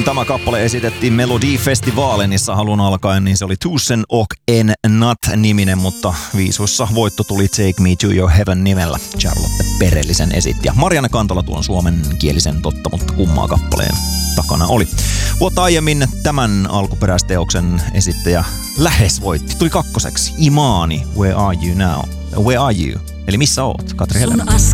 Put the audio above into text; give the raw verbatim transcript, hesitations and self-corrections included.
kun tämä kappale esitettiin Melodifestivaalenissa alun alkaen, niin se oli Tusen och en natt-niminen, mutta viisuissa voitto tuli Take Me to Your Heaven nimellä. Charlotte Perellisen esitti. Ja Marianne Kantola tuon suomenkielisen totta, mutta kummaa kappaleen takana oli. Vuotta aiemmin tämän alkuperäisteoksen esittäjä lähes voitti. Tuli kakkoseksi. Imani, Where Are You Now? Where Are You? Eli missä oot, Katri Helena?